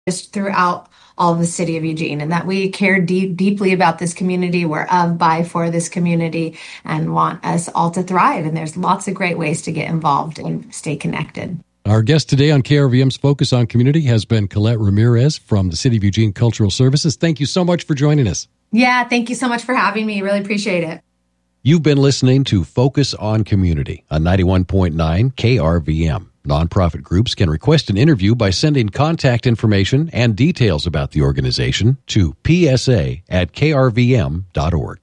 just throughout all of the city of Eugene, and that we care deeply about this community. We're of, by, for this community and want us all to thrive. And there's lots of great ways to get involved and stay connected. Our guest today on KRVM's Focus on Community has been Colette Ramirez from the City of Eugene Cultural Services. Thank you so much for joining us. Yeah, thank you so much for having me. Really appreciate it. You've been listening to Focus on Community on 91.9 KRVM. Nonprofit groups can request an interview by sending contact information and details about the organization to psa@krvm.org.